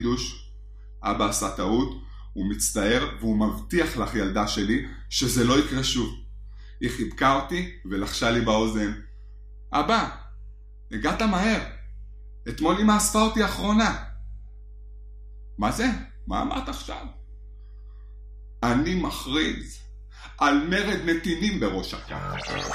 חידוש, אבא עשה טעות, הוא מצטער והוא מבטיח לך ילדה שלי שזה לא יקרה שוב. היא חיבקה אותי ולחשה לי באוזן. אבא, הגעת מהר. אתמול אמא אספה אותי אחרונה. מה זה? מה אמרת עכשיו? אני מכריז על מרד נתינים בראש הקהל.